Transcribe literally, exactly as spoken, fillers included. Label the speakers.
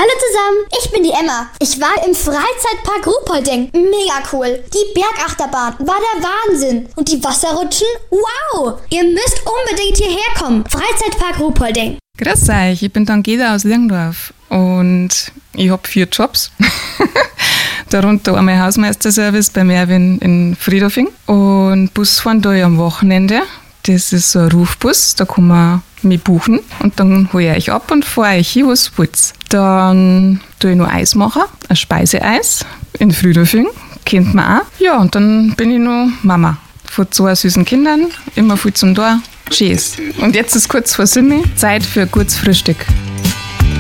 Speaker 1: Hallo zusammen, ich bin die Emma. Ich war im Freizeitpark Ruhpolding. Mega cool. Die Bergachterbahn war der Wahnsinn. Und die Wasserrutschen? Wow! Ihr müsst unbedingt hierher kommen. Freizeitpark Ruhpolding.
Speaker 2: Grüß euch, ich bin Dangeda aus Lirgendorf und ich habe vier Jobs. Darunter einmal Hausmeisterservice bei Merwin in Friedhofing und Busfahren da am Wochenende. Das ist so ein Rufbus, da kann man mich buchen und dann hole ich euch ab und fahre euch hin, was wollt. Dann tue ich noch Eis machen, ein Speiseeis in Friedhofing, kennt man auch. Ja, und dann bin ich noch Mama von zwei süßen Kindern, immer viel zum Tor. Tschüss. Und jetzt ist kurz vor Simi, Zeit für ein gutes Frühstück.